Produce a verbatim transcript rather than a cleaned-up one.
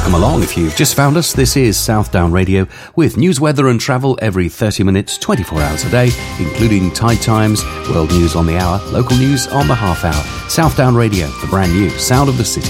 Welcome along if you've just found us. This is Southdown Radio with news, weather and travel every thirty minutes, twenty-four hours a day, including Tide Times, world news on the hour, local news on the half hour. Southdown Radio, the brand new sound of the city.